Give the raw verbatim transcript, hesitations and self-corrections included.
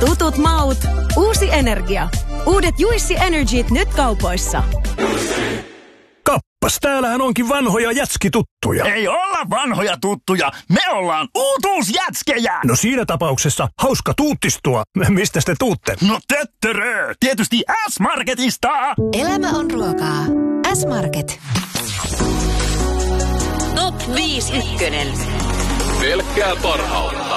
Tutut maut, uusi energia. Uudet Juicy Energyt nyt kaupoissa. Kappas, täällähän onkin vanhoja jätskituttuja. Ei olla vanhoja tuttuja, me ollaan uutuusjätskejä. No siinä tapauksessa hauska tuuttistua. Mistä te tuutte? No töttörö, tietysti S-Marketista. Elämä on ruokaa. S-Market. Top viisi ykkönen. Pelkkää parhautta.